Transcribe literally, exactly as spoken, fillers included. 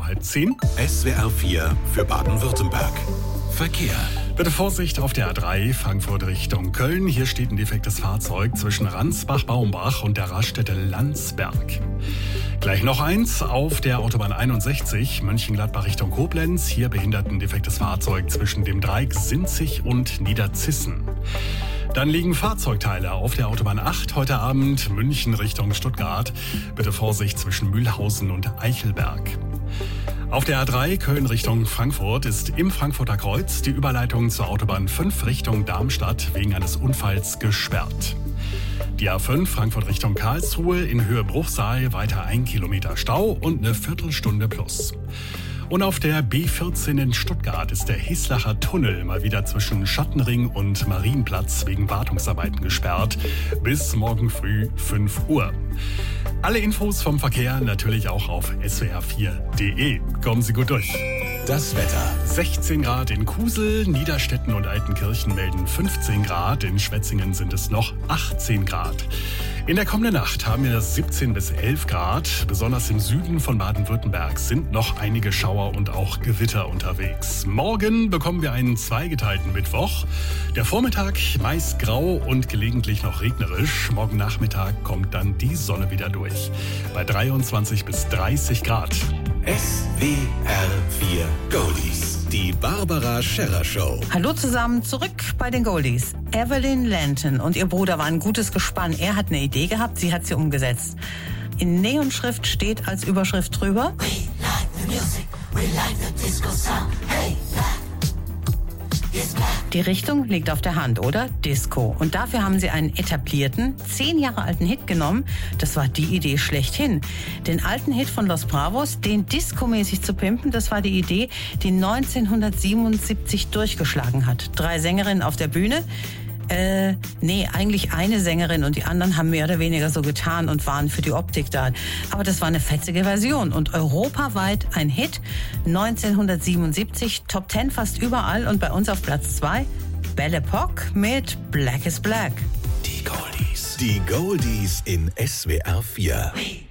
halb zehn. S W R vier für Baden-Württemberg. Verkehr. Bitte Vorsicht auf der A drei, Frankfurt Richtung Köln. Hier steht ein defektes Fahrzeug zwischen Ransbach-Baumbach und der Raststätte Landsberg. Gleich noch eins auf der Autobahn einundsechzig, Mönchengladbach Richtung Koblenz. Hier behindert ein defektes Fahrzeug zwischen dem Dreieck Sinzig und Niederzissen. Dann liegen Fahrzeugteile auf der Autobahn acht heute Abend, München Richtung Stuttgart. Bitte Vorsicht zwischen Mühlhausen und Eichelberg. Auf der A drei Köln Richtung Frankfurt ist im Frankfurter Kreuz die Überleitung zur Autobahn fünf Richtung Darmstadt wegen eines Unfalls gesperrt. Die A fünf Frankfurt Richtung Karlsruhe in Höhe Bruchsal weiter ein Kilometer Stau und eine Viertelstunde plus. Und auf der B vierzehn in Stuttgart ist der Hislacher Tunnel mal wieder zwischen Schattenring und Marienplatz wegen Wartungsarbeiten gesperrt bis morgen früh fünf Uhr. Alle Infos vom Verkehr natürlich auch auf S W R vier punkt de. Kommen Sie gut durch. Das Wetter. sechzehn Grad in Kusel, Niederstetten und Altenkirchen melden fünfzehn Grad, in Schwetzingen sind es noch achtzehn Grad. In der kommenden Nacht haben wir das siebzehn bis elf Grad. Besonders im Süden von Baden-Württemberg sind noch einige Schauer und auch Gewitter unterwegs. Morgen bekommen wir einen zweigeteilten Mittwoch. Der Vormittag meist grau und gelegentlich noch regnerisch. Morgen Nachmittag kommt dann die Sonne wieder durch. Bei dreiundzwanzig bis dreißig Grad. S W R vier Goldies. Die Barbara Scherrer Show. Hallo zusammen, zurück bei den Goldies. Evelyn Lanton und ihr Bruder waren ein gutes Gespann. Er hat eine Idee gehabt, sie hat sie umgesetzt. In Neonschrift steht als Überschrift drüber: We like the music, we like the disco sound, hey, that. Die Richtung liegt auf der Hand, oder? Disco. Und dafür haben sie einen etablierten, zehn Jahre alten Hit genommen. Das war die Idee schlechthin. Den alten Hit von Los Bravos, den discomäßig zu pimpen, das war die Idee, die neunzehnhundertsiebenundsiebzig durchgeschlagen hat. Drei Sängerinnen auf der Bühne. Äh, nee, eigentlich eine Sängerin und die anderen haben mehr oder weniger so getan und waren für die Optik da. Aber das war eine fetzige Version und europaweit ein Hit. neunzehnhundertsiebenundsiebzig, Top zehn fast überall und bei uns auf Platz zwei Belle Epoque mit Black is Black. Die Goldies. Die Goldies in S W R vier.